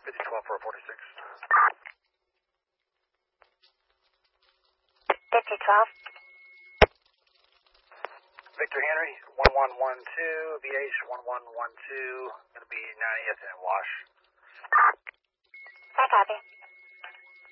5012 for 46. 5012. Victor Henry, 1112, VH 1112, going to be 90th and Wash. I copy.